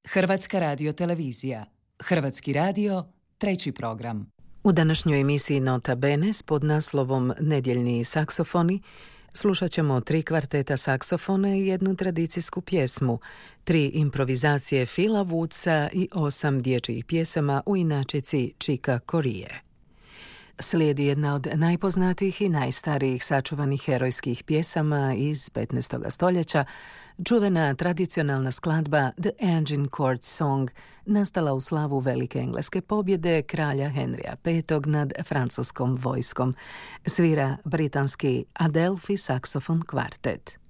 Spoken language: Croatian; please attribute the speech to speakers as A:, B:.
A: Hrvatska radiotelevizija. Hrvatski radio, treći program.
B: U današnjoj emisiji Nota Bene s podnaslovom Nedjeljni saksofoni slušat ćemo 3 kvarteta saksofona i 1 tradicijsku pjesmu, 3 improvizacije Phila Woodsa i 8 dječjih pjesama u inačici Chica Corea. Slijedi jedna od najpoznatijih i najstarijih sačuvanih herojskih pjesama iz 15. stoljeća, čuvena tradicionalna skladba The Engine Court Song, nastala u slavu velike engleske pobjede kralja Henrya V nad francuskom vojskom. Svira britanski Adelphi saksofon kvartet.